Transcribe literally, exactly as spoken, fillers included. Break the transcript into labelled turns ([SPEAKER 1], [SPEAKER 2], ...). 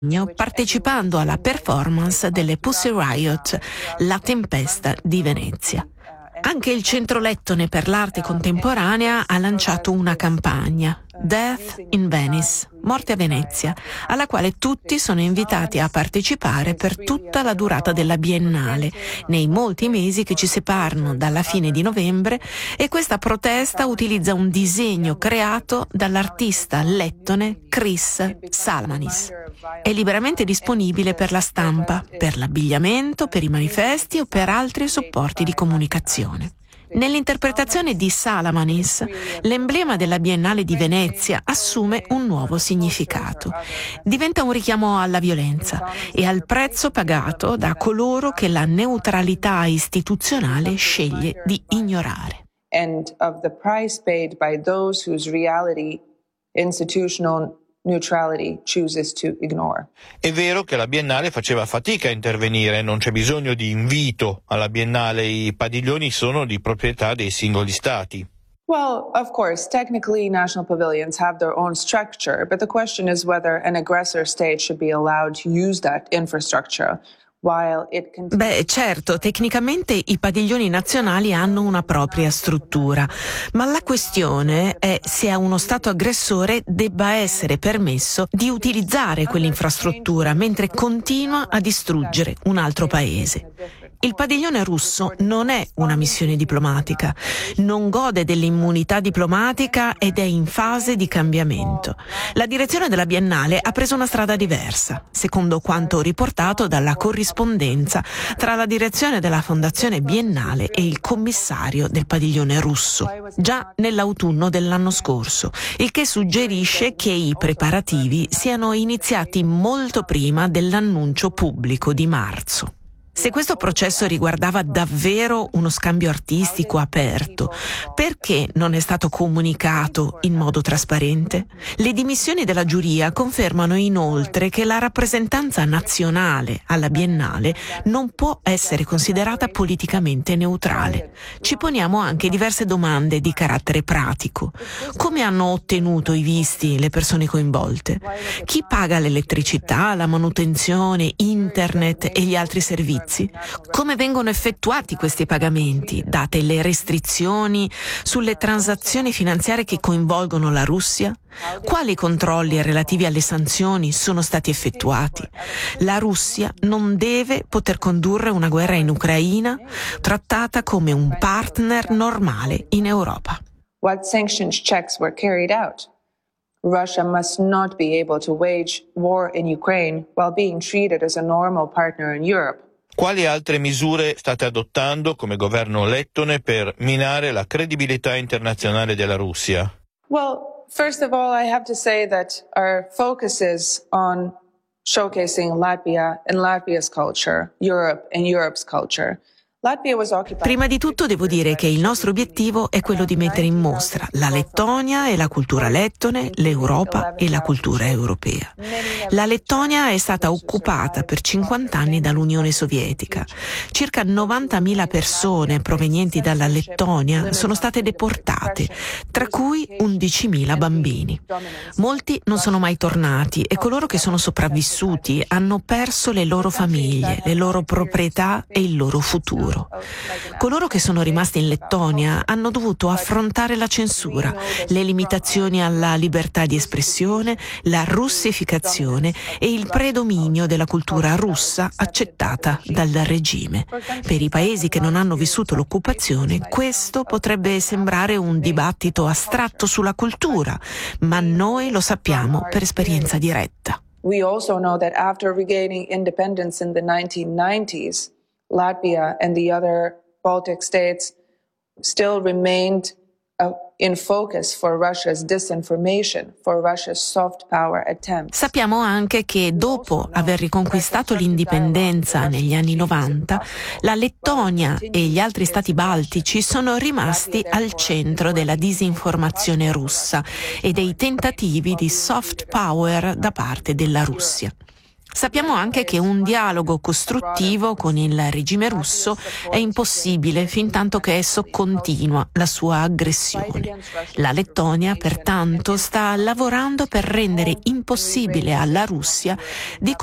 [SPEAKER 1] partecipando alla performance delle Pussy Riot, La tempesta di Venezia. Anche il Centro Lettone per l'arte contemporanea ha lanciato una campagna, Death in Venice, Morte a Venezia, alla quale tutti sono invitati a partecipare per tutta la durata della Biennale, nei molti mesi che ci separano dalla fine di novembre, e questa protesta utilizza un disegno creato dall'artista lettone Chris Salamanis. È liberamente disponibile per la stampa, per l'abbigliamento, per i manifesti o per altri supporti di comunicazione. Nell'interpretazione di Salamanis, l'emblema della Biennale di Venezia assume un nuovo significato. Diventa un richiamo alla violenza e al prezzo pagato da coloro che la neutralità istituzionale sceglie di ignorare.
[SPEAKER 2] And of the price paid by those whose reality institutional neutrality chooses to ignore.
[SPEAKER 3] È vero che la Biennale faceva fatica a intervenire, non c'è bisogno di invito alla Biennale, i padiglioni sono di proprietà dei singoli stati.
[SPEAKER 2] Well, of course, technically national pavilions have their own structure, but the question is whether an aggressor state should be allowed to use that infrastructure.
[SPEAKER 1] Beh, certo, tecnicamente i padiglioni nazionali hanno una propria struttura, ma la questione è se a uno Stato aggressore debba essere permesso di utilizzare quell'infrastruttura mentre continua a distruggere un altro paese. Il padiglione russo non è una missione diplomatica, non gode dell'immunità diplomatica ed è in fase di cambiamento. La direzione della Biennale ha preso una strada diversa, secondo quanto riportato dalla corrispondenza tra la direzione della Fondazione Biennale e il commissario del padiglione russo, già nell'autunno dell'anno scorso, il che suggerisce che i preparativi siano iniziati molto prima dell'annuncio pubblico di marzo. Se questo processo riguardava davvero uno scambio artistico aperto, perché non è stato comunicato in modo trasparente? Le dimissioni della giuria confermano inoltre che la rappresentanza nazionale alla Biennale non può essere considerata politicamente neutrale. Ci poniamo anche diverse domande di carattere pratico. Come hanno ottenuto i visti le persone coinvolte? Chi paga l'elettricità, la manutenzione, internet e gli altri servizi? Come vengono effettuati questi pagamenti, date le restrizioni sulle transazioni finanziarie che coinvolgono la Russia? Quali controlli relativi alle sanzioni sono stati effettuati? La Russia non deve poter condurre una guerra in Ucraina trattata come un partner normale in Europa.
[SPEAKER 2] What sanctions checks were carried out? Russia must not be able to wage war in Ukraine while being treated as a normal partner in Europe.
[SPEAKER 3] Quali altre misure state adottando come governo lettone per minare la credibilità internazionale della Russia?
[SPEAKER 2] Well, first of all, I have to say that our focus is on showcasing Latvia and Latvia's culture, Europe and Europe's culture.
[SPEAKER 1] Prima di tutto devo dire che il nostro obiettivo è quello di mettere in mostra la Lettonia e la cultura lettone, l'Europa e la cultura europea. La Lettonia è stata occupata per cinquanta anni dall'Unione Sovietica. Circa novantamila persone provenienti dalla Lettonia sono state deportate, tra cui undicimila bambini. Molti non sono mai tornati e coloro che sono sopravvissuti hanno perso le loro famiglie, le loro proprietà e il loro futuro. Coloro che sono rimasti in Lettonia hanno dovuto affrontare la censura, le limitazioni alla libertà di espressione, la russificazione e il predominio della cultura russa accettata dal regime. Per i paesi che non hanno vissuto l'occupazione, questo potrebbe sembrare un dibattito astratto sulla cultura, ma noi lo sappiamo per esperienza diretta.
[SPEAKER 2] We also know that after regaining independence in the nineteen nineties, Latvia and the other Baltic states still remained uh, in focus for Russia's disinformation, for Russia's soft power attempts.
[SPEAKER 1] Sappiamo anche che dopo aver riconquistato l'indipendenza negli anni novanta, la Lettonia e gli altri stati baltici sono rimasti al centro della disinformazione russa e dei tentativi di soft power da parte della Russia. Sappiamo anche che un dialogo costruttivo con il regime russo è impossibile fintanto che esso continua la sua aggressione. La Lettonia, pertanto, sta lavorando per rendere impossibile alla Russia di